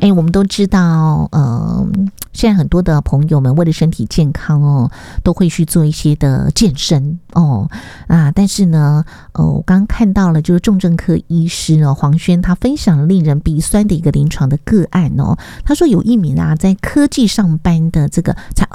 我们都知道，现在很多的朋友们为了身体健康哦，都会去做一些的健身哦但是呢，我刚刚看到了，就是重症科医师黄轩他分享了令人鼻酸的一个临床的个案哦，他说有一名在科技上班的这个才